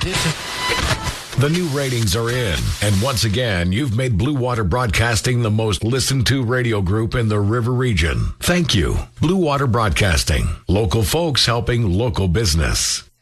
The new ratings are in, and once again, you've made Blue Water Broadcasting the most listened to radio group in the River Region. Thank you. Blue Water Broadcasting. Local folks helping local business.